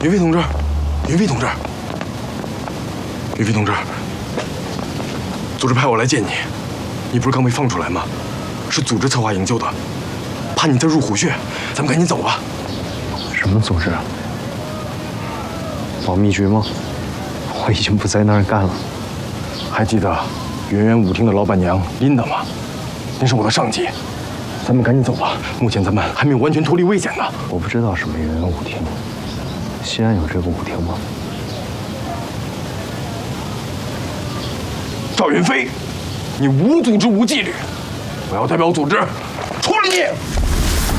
云飞同志，云飞同志，云飞同志，组织派我来见你。你不是刚被放出来吗？是组织策划营救的，怕你再入虎穴，咱们赶紧走吧。 什么组织？保密局吗？我已经不在那儿干了。 还记得圆圆舞厅的老板娘琳达吗？那是我的上级。咱们赶紧走吧，目前咱们还没有完全脱离危险呢。 我不知道什么圆圆舞厅，西安有这个舞厅吗？ 赵云飞，你无组织无纪律，我要代表组织处理你。